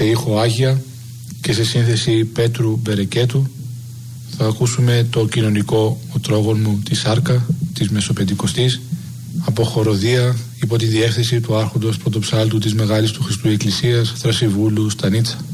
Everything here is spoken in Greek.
σε ήχο Άγια και σε σύνθεση Πέτρου Μπερεκέτου. Θα ακούσουμε το κοινωνικό «Ο τρόγων μου» τη Σάρκα της Μεσοπεντηκοστής από χοροδία υπό τη διεύθυνση του Άρχοντος Πρωτοψάλτου της Μεγάλης του Χριστού Εκκλησίας Θρασιβούλου Στανίτσα.